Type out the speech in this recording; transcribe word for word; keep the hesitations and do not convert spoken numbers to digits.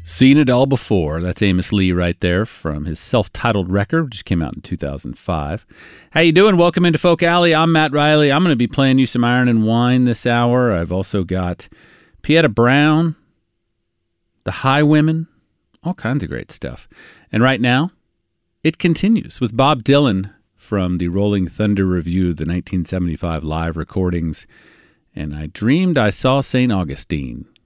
Seen It All Before. That's Amos Lee right there from his self-titled record, which came out in two thousand five. How you doing? Welcome into Folk Alley. I'm Matt Riley. I'm going to be playing you some Iron and Wine this hour. I've also got Pieta Brown, The Highwomen, all kinds of great stuff. And right now, it continues with Bob Dylan from the Rolling Thunder Revue, the nineteen seventy-five live recordings. And I Dreamed I Saw Saint Augustine.